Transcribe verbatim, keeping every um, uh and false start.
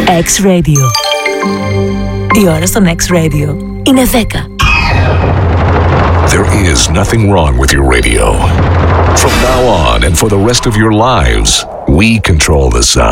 X-Radio. Η ώρα στον X-Radio είναι δέκα. There is nothing wrong with your radio. From now on and for the rest of your lives, we control the sound.